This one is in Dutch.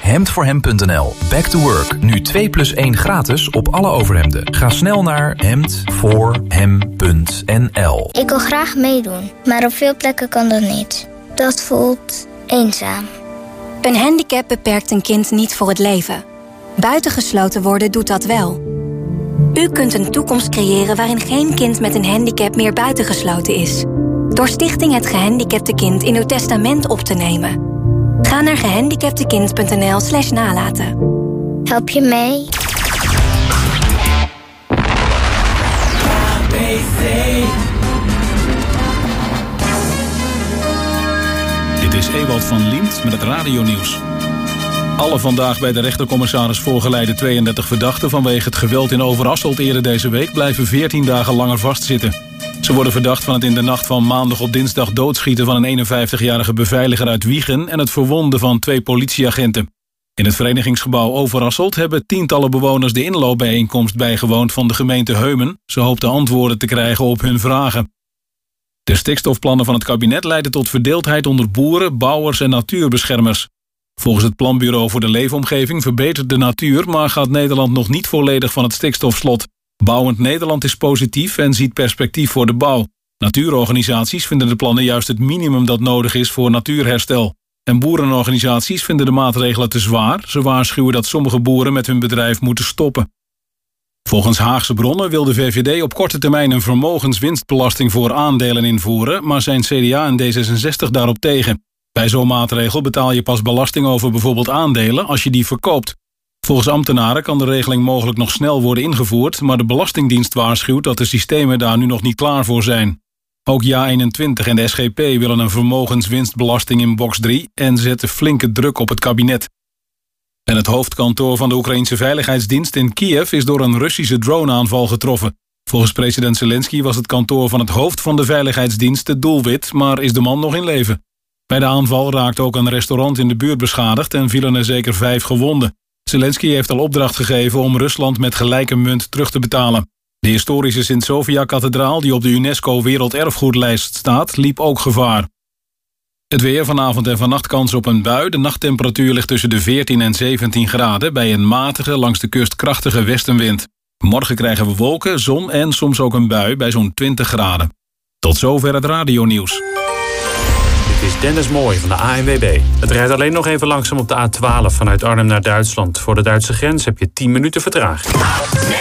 hemdvoorhem.nl. Back to work. Nu 2+1 gratis op alle overhemden. Ga snel naar hemdvoorhem.nl. Ik wil graag meedoen, maar op veel plekken kan dat niet. Dat voelt eenzaam. Een handicap beperkt een kind niet voor het leven. Buitengesloten worden doet dat wel. U kunt een toekomst creëren waarin geen kind met een handicap meer buitengesloten is. Door Stichting Het Gehandicapte Kind in uw testament op te nemen. Ga naar gehandicaptekind.nl/nalaten. Help je mee? Dit is Ewald van Liemt met het radionieuws. Alle vandaag bij de rechtercommissaris voorgeleide 32 verdachten vanwege het geweld in Overasselt eerder deze week blijven 14 dagen langer vastzitten. Ze worden verdacht van het in de nacht van maandag op dinsdag doodschieten van een 51-jarige beveiliger uit Wijchen en het verwonden van 2 politieagenten. In het verenigingsgebouw Overasselt hebben tientallen bewoners de inloopbijeenkomst bijgewoond van de gemeente Heumen. Ze hoopten antwoorden te krijgen op hun vragen. De stikstofplannen van het kabinet leiden tot verdeeldheid onder boeren, bouwers en natuurbeschermers. Volgens het Planbureau voor de Leefomgeving verbetert de natuur, maar gaat Nederland nog niet volledig van het stikstofslot. Bouwend Nederland is positief en ziet perspectief voor de bouw. Natuurorganisaties vinden de plannen juist het minimum dat nodig is voor natuurherstel. En boerenorganisaties vinden de maatregelen te zwaar. Ze waarschuwen dat sommige boeren met hun bedrijf moeten stoppen. Volgens Haagse bronnen wil de VVD op korte termijn een vermogenswinstbelasting voor aandelen invoeren, maar zijn CDA en D66 daarop tegen. Bij zo'n maatregel betaal je pas belasting over bijvoorbeeld aandelen als je die verkoopt. Volgens ambtenaren kan de regeling mogelijk nog snel worden ingevoerd, maar de Belastingdienst waarschuwt dat de systemen daar nu nog niet klaar voor zijn. Ook JA21 en de SGP willen een vermogenswinstbelasting in box 3 en zetten flinke druk op het kabinet. En het hoofdkantoor van de Oekraïnse Veiligheidsdienst in Kiev is door een Russische droneaanval getroffen. Volgens president Zelensky was het kantoor van het hoofd van de Veiligheidsdienst het doelwit, maar is de man nog in leven. Bij de aanval raakte ook een restaurant in de buurt beschadigd en vielen er zeker 5 gewonden. Zelensky heeft al opdracht gegeven om Rusland met gelijke munt terug te betalen. De historische Sint-Sofia-kathedraal, die op de UNESCO Werelderfgoedlijst staat, liep ook gevaar. Het weer, vanavond en vannacht kans op een bui. De nachttemperatuur ligt tussen de 14 en 17 graden... bij een matige, langs de kust krachtige westenwind. Morgen krijgen we wolken, zon en soms ook een bui bij zo'n 20 graden. Tot zover het radionieuws. Dit is Dennis Mooij van de ANWB. Het rijdt alleen nog even langzaam op de A12 vanuit Arnhem naar Duitsland. Voor de Duitse grens heb je 10 minuten vertraging.